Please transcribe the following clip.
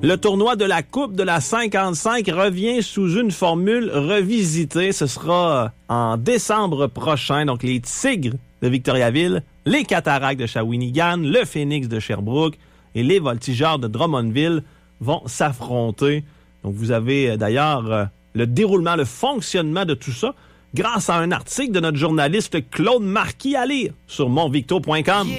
Le tournoi de la Coupe de la 55 revient sous une formule revisitée. Ce sera en décembre prochain. Donc, les Tigres de Victoriaville, les Cataractes de Shawinigan, le Phoenix de Sherbrooke et les Voltigeurs de Drummondville vont s'affronter. Donc, vous avez d'ailleurs le déroulement, le fonctionnement de tout ça grâce à un article de notre journaliste Claude Marquis à lire sur montvicto.com.